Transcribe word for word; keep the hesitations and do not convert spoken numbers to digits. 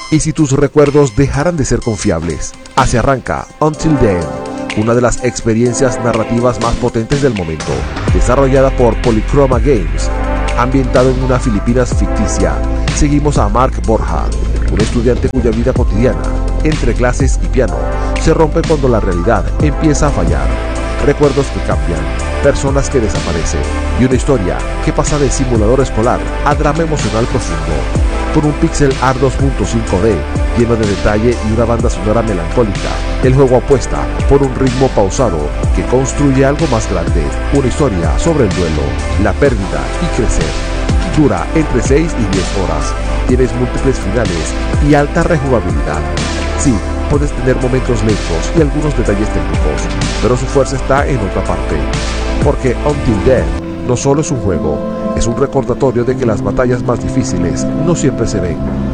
y si tus recuerdos dejaran de ser confiables. Así arranca Until Dawn, una de las experiencias narrativas más potentes del momento, desarrollada por Polychroma Games. Ambientado en una Filipinas ficticia, seguimos a Mark Borja, un estudiante cuya vida cotidiana, entre clases y piano, se rompe cuando la realidad empieza a fallar. Recuerdos que cambian, personas que desaparecen y una historia que pasa de simulador escolar a drama emocional profundo. Con un pixel art dos punto cinco D lleno de detalle y una banda sonora melancólica, el juego apuesta por un ritmo pausado que construye algo más grande, una historia sobre el duelo, la pérdida y crecer. Dura entre seis y diez horas, tienes múltiples finales y alta rejugabilidad. Sí, puedes tener momentos lentos y algunos detalles técnicos, pero su fuerza está en otra parte, porque Until Dawn no solo es un juego, es un recordatorio de que las batallas más difíciles no siempre se ven,